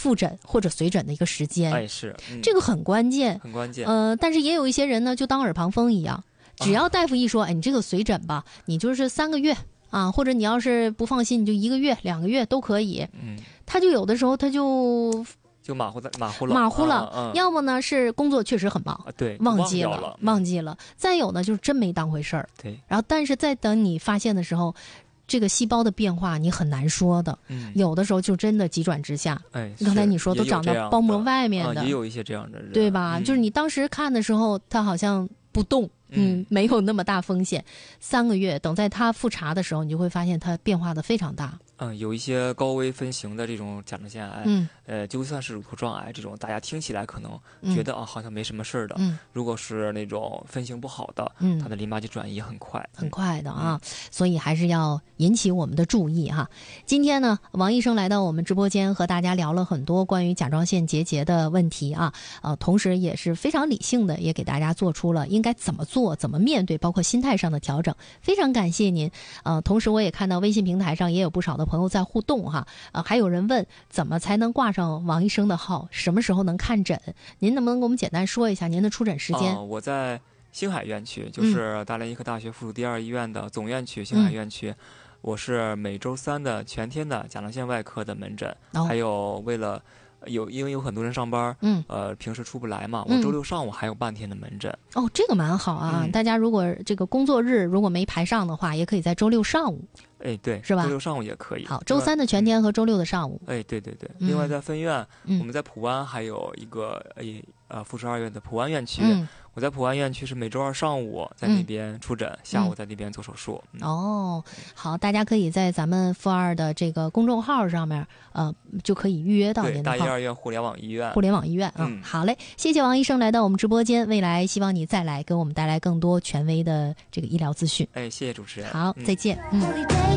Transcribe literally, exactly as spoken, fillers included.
复诊或者随诊的一个时间。 哎，是、嗯、 这个很关键， 很关键。 呃，但是也有一些人呢，就当耳旁风一样，只要大夫一说，啊、哎，你这个随诊吧，你就是三个月啊，或者你要是不放心，你就一个月、两个月都可以。 嗯， 他就有的时候他就。 就马虎的马虎了， 马虎了、 嗯嗯、 要么呢是工作确实很忙， 啊、对， 忘记了， 忘了， 忘记了。再有呢就是真没当回事儿， 对。 然后但是再等你发现的时候，这个细胞的变化你很难说的，嗯，有的时候就真的急转直下。 哎， 刚才你说都长到包膜外面的， 的、嗯，也有一些这样的人， 对吧？ 嗯、 就是你当时看的时候，他好像不动。嗯，没有那么大风险。三个月，等在他复查的时候，你就会发现他变化的非常大。 嗯，有一些高危分型的这种甲状腺癌，嗯，呃，就算是乳头状癌这种，大家听起来可能觉得、嗯、啊，好像没什么事儿的。嗯，如果是那种分型不好的，嗯，它的淋巴结转移很快， 很快的啊，嗯、所以还是要引起我们的注意哈。今天呢，王医生来到我们直播间，和大家聊了很多关于甲状腺结节的问题啊，呃，同时也是非常理性的，也给大家做出了应该怎么做。怎么面对，包括心态上的调整，非常感谢您。呃，同时我也看到微信平台上也有不少的朋友在互动哈。呃，还有人问怎么才能挂上王医生的号，什么时候能看诊？您能不能给我们简单说一下您的出诊时间？ 呃、我在星海院区，就是大连医科大学附属第二医院的总院区，星海院区。嗯、我是每周三的全天的甲状腺外科的门诊，哦、还有为了。有，因为有很多人上班，嗯，呃，平时出不来嘛，我周六上午还有半天的门诊。 哦，这个蛮好啊，嗯、大家如果这个工作日如果没排上的话，也可以在周六上午。 哎，对， 是吧？ 周六上午也可以。 好，周三的全天和周六的上午。 哎，对对对。另外，在分院，嗯、我们在普湾还有一个呃附属二院的普湾院区。嗯、我在普湾院区是每周二上午在那边出诊，嗯、下午在那边做手术。 嗯、哦，好，大家可以在咱们附二的这个公众号上面，呃，就可以预约到您的号。 对，大医二院互联网医院。 互联网医院啊，嗯、好嘞，谢谢王医生来到我们直播间，未来希望你再来给我们带来更多权威的这个医疗资讯。 哎，谢谢主持人。 好，再见。嗯。嗯